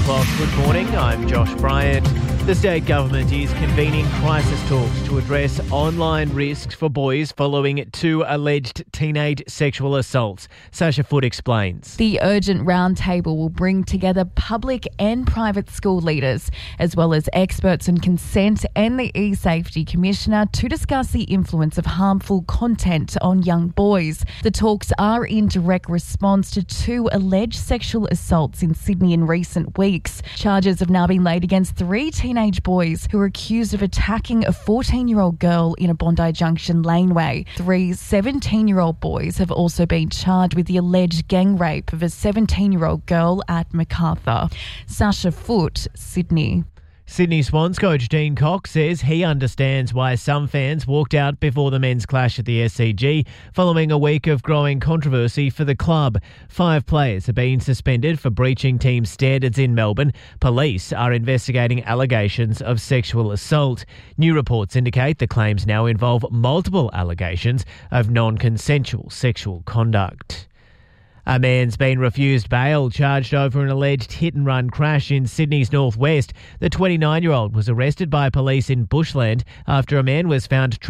o'clock. Good morning, I'm Josh Bryant. The state government is convening crisis talks to address online risks for boys following 2 alleged teenage sexual assaults. Sasha Foote explains. The urgent roundtable will bring together public and private school leaders, as well as experts on consent and the eSafety Commissioner to discuss the influence of harmful content on young boys. The talks are in direct response to 2 alleged sexual assaults in Sydney in recent weeks. Charges have now been laid against 3 teenage boys who are accused of attacking a 14-year-old girl in a Bondi Junction laneway. 3 17-year-old boys have also been charged with the alleged gang rape of a 17-year-old girl at Macarthur. Sasha Foote, Sydney. Sydney Swans coach Dean Cox says he understands why some fans walked out before the men's clash at the SCG following a week of growing controversy for the club. 5 players have been suspended for breaching team standards in Melbourne. Police are investigating allegations of sexual assault. New reports indicate the claims now involve multiple allegations of non-consensual sexual conduct. A man's been refused bail, charged over an alleged hit-and-run crash in Sydney's northwest. The 29-year-old was arrested by police in Bushland after a man was found